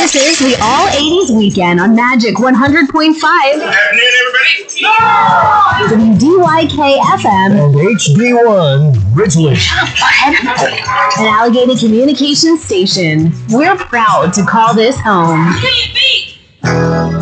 This is the All 80s Weekend on Magic 100.5. Afternoon, everybody. WDYK FM and HD1 Ridgeland. an Allegheny Communications station. We're proud to call this home.